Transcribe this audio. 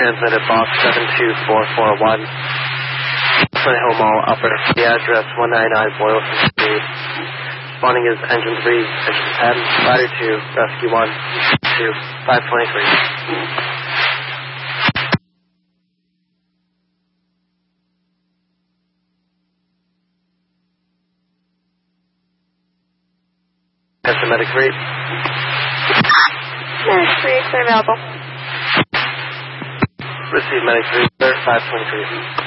transmitted box 72441. Flint Hill Mall, Upper. The address 199 Boylston Street. Responding is engine 3, engine 10, ladder 2, rescue 1, 2, 523. Medic 3. Medic 3, clear available. Receive Medic 3, sir, 523.